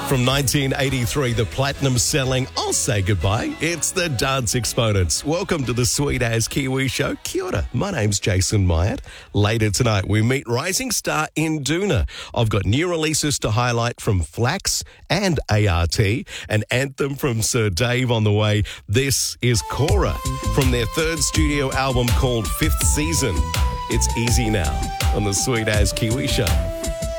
From 1983, the platinum-selling I'll Say Goodbye. It's the Dance Exponents. Welcome to the Sweet As Kiwi Show. Kia ora. My name's Jason Myatt. Later tonight, we meet rising star Induna. I've got new releases to highlight from Flax and ART, an anthem from Sir Dave on the way. This is Cora from their third studio album called Fifth Season. It's easy now on the Sweet As Kiwi Show.